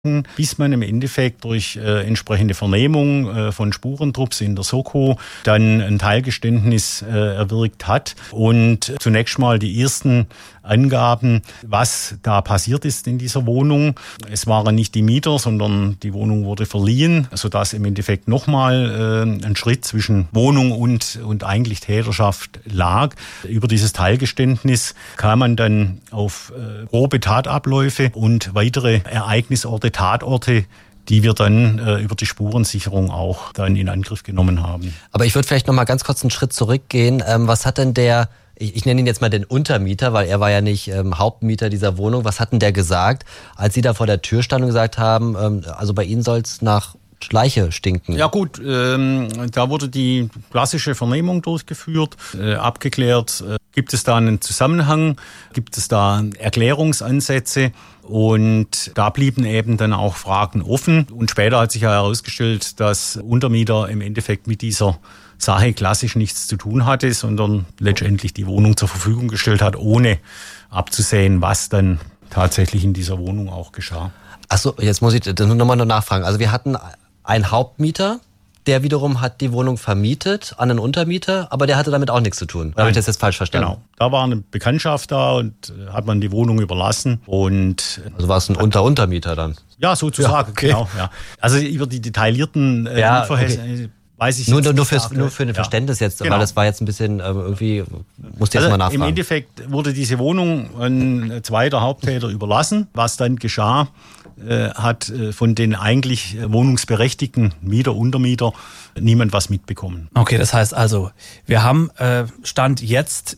bis man im Endeffekt durch entsprechende Vernehmung von Spurentrupps in der Soko dann ein Teilgeständnis erwirkt hat und zunächst mal die ersten Angaben, was da passiert ist in dieser Wohnung. Es waren nicht die Mieter, sondern die Wohnung wurde verliehen, sodass im Endeffekt nochmal ein Schritt zwischen Wohnung und eigentlich Täterschaft lag. Über dieses Teilgeständnis kam man dann auf grobe Tatabläufe und weitere Ereignisorte, Tatorte, die wir dann über die Spurensicherung auch dann in Angriff genommen haben. Aber ich würde vielleicht noch mal ganz kurz einen Schritt zurückgehen. Was hat denn der, ich nenne ihn jetzt mal den Untermieter, weil er war ja nicht Hauptmieter dieser Wohnung. Was hat denn der gesagt, als Sie da vor der Tür standen und gesagt haben, also bei Ihnen soll es nach Leiche stinken? Ja gut, da wurde die klassische Vernehmung durchgeführt, abgeklärt, gibt es da einen Zusammenhang, gibt es da Erklärungsansätze und da blieben eben dann auch Fragen offen. Und später hat sich ja herausgestellt, dass Untermieter im Endeffekt mit dieser Sache klassisch nichts zu tun hatte, sondern letztendlich die Wohnung zur Verfügung gestellt hat, ohne abzusehen, was dann tatsächlich in dieser Wohnung auch geschah. Achso, jetzt muss ich das nochmal nachfragen. Also wir hatten einen Hauptmieter, der wiederum hat die Wohnung vermietet an einen Untermieter, aber der hatte damit auch nichts zu tun. Oder habe ich das jetzt falsch verstanden? Genau, da war eine Bekanntschaft da und hat man die Wohnung überlassen. Und also war es ein Untermieter dann? Ja, sozusagen, ja, okay. Genau. Ja. Also über die detaillierten okay. Weiß ich nur für ein Verständnis jetzt, genau. Weil das war jetzt ein bisschen irgendwie, musste jetzt mal nachfragen. Im Endeffekt wurde diese Wohnung ein zweiter Haupttäter überlassen. Was dann geschah, hat von den eigentlich wohnungsberechtigten Mieter, Untermieter niemand was mitbekommen. Okay, das heißt also, wir haben Stand jetzt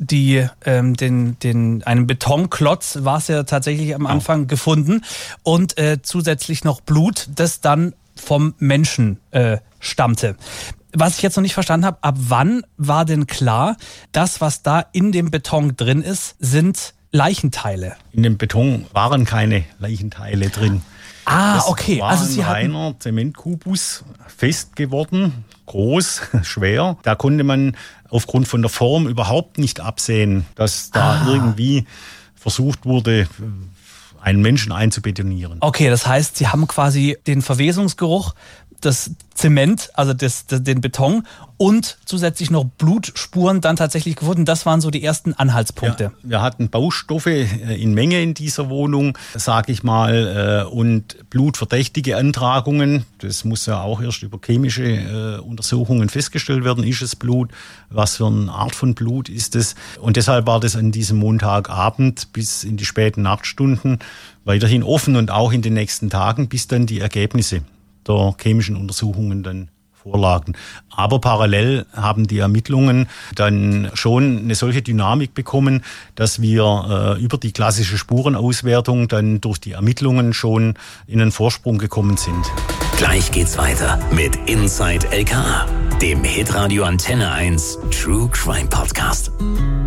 einen Betonklotz, war es ja tatsächlich am Anfang gefunden und zusätzlich noch Blut, das dann vom Menschen stammte. Was ich jetzt noch nicht verstanden habe, ab wann war denn klar, das, was da in dem Beton drin ist, sind Leichenteile? In dem Beton waren keine Leichenteile drin. Ah, okay. Also Sie hatten ein reiner Zementkubus, fest geworden, groß, schwer. Da konnte man aufgrund von der Form überhaupt nicht absehen, dass da irgendwie versucht wurde, einen Menschen einzubetonieren. Okay, das heißt, Sie haben quasi den Verwesungsgeruch, das Zement, also den Beton und zusätzlich noch Blutspuren dann tatsächlich gefunden. Das waren so die ersten Anhaltspunkte. Ja, wir hatten Baustoffe in Menge in dieser Wohnung, sage ich mal, und blutverdächtige Antragungen. Das muss ja auch erst über chemische Untersuchungen festgestellt werden. Ist es Blut? Was für eine Art von Blut ist es? Und deshalb war das an diesem Montagabend bis in die späten Nachtstunden weiterhin offen und auch in den nächsten Tagen, bis dann die Ergebnisse der chemischen Untersuchungen dann vorlagen. Aber parallel haben die Ermittlungen dann schon eine solche Dynamik bekommen, dass wir über die klassische Spurenauswertung dann durch die Ermittlungen schon in einen Vorsprung gekommen sind. Gleich geht's weiter mit Inside LKA, dem Hitradio Antenne 1 True Crime Podcast.